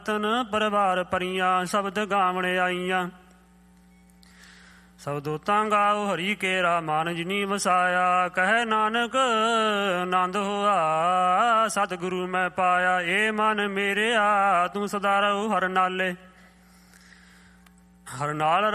ਤਨ ਪਰਿਵਾਰ ਪਰੀਆਂ ਸ਼ਬਦ ਗਾਵਣ ਆਈਆਂ। ਸਬਦੋਤਾਂ ਗਾਓ ਹਰੀ ਕੇਰਾ ਮਨ ਜਿਨੀ ਵਸਾਇਆ। ਕਹਿ ਨਾਨਕ ਆਨੰਦ ਹੋਆ ਸਤਿਗੁਰੂ ਮੈਂ ਪਾਇਆ। ਏ ਮਨ ਮੇਰਿਆ ਤੂੰ ਸਦਾ ਰਹੂ ਹਰ ਨਾਲੇ। ਹਰ ਨਾਲ